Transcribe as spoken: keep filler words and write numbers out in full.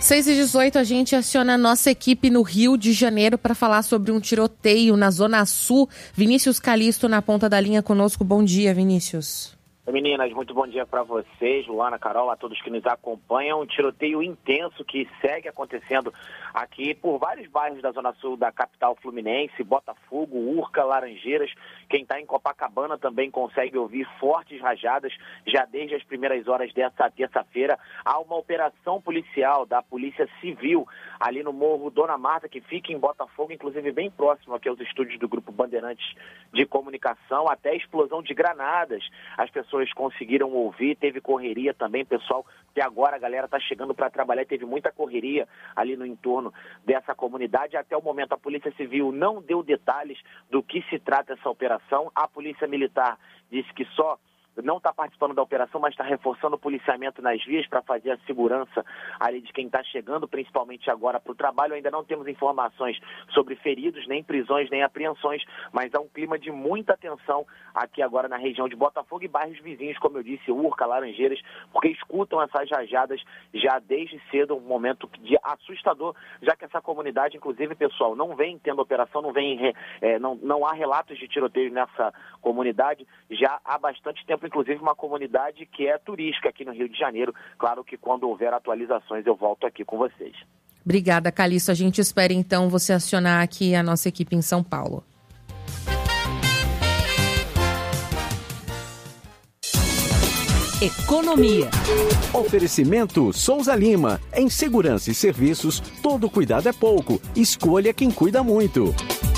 seis e dezoito, a gente aciona a nossa equipe no Rio de Janeiro para falar sobre um tiroteio na Zona Sul. Vinícius Calisto na ponta da linha conosco. Bom dia, Vinícius. Meninas, muito bom dia para vocês, Luana, Carol, a todos que nos acompanham. Um tiroteio intenso que segue acontecendo aqui por vários bairros da Zona Sul da capital fluminense, Botafogo, Urca, Laranjeiras. Quem está em Copacabana também consegue ouvir fortes rajadas já desde as primeiras horas dessa terça-feira. Há uma operação policial da Polícia Civil ali no Morro Dona Marta, que fica em Botafogo, inclusive bem próximo aqui aos estúdios do Grupo Bandeirantes de Comunicação, até explosão de granadas. As pessoas conseguiram ouvir, teve correria também, pessoal, que agora a galera está chegando para trabalhar, teve muita correria ali no entorno dessa comunidade. Até o momento a Polícia Civil não deu detalhes do que se trata essa operação. A Polícia Militar disse que só não está participando da operação, mas está reforçando o policiamento nas vias para fazer a segurança ali de quem está chegando, principalmente agora para o trabalho. Ainda não temos informações sobre feridos, nem prisões, nem apreensões, mas há um clima de muita tensão aqui agora na região de Botafogo e bairros vizinhos, como eu disse, Urca, Laranjeiras, porque escutam essas rajadas já desde cedo, um momento de assustador, já que essa comunidade, inclusive, pessoal, não vem tendo operação, não, vem, é, não, não há relatos de tiroteio nessa comunidade já há bastante tempo, inclusive uma comunidade que é turística aqui no Rio de Janeiro. Claro que quando houver atualizações eu volto aqui com vocês. Obrigada, Calisto. A gente espera então você acionar aqui a nossa equipe em São Paulo. Economia. Oferecimento Souza Lima. Em segurança e serviços, todo cuidado é pouco. Escolha quem cuida muito.